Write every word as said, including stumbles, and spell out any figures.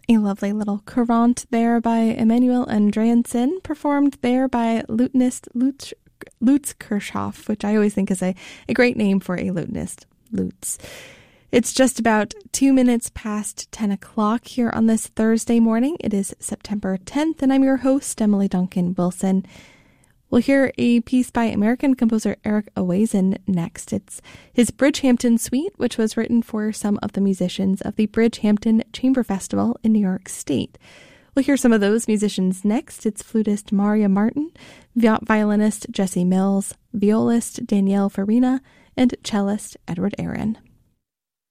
A lovely little courant there by Emanuel Andreasen, performed there by lutenist Lutz, Lutz Kirchhoff, which I always think is a, a great name for a lutenist, Lutz. It's just about two minutes past ten o'clock here on this Thursday morning. It is September tenth, and I'm your host, Emily Duncan Wilson. We'll hear a piece by American composer Eric Owazen next. It's his Bridgehampton Suite, which was written for some of the musicians of the Bridgehampton Chamber Festival in New York State. We'll hear some of those musicians next. It's flutist Maria Martin, violinist Jesse Mills, violist Danielle Farina, and cellist Edward Aaron.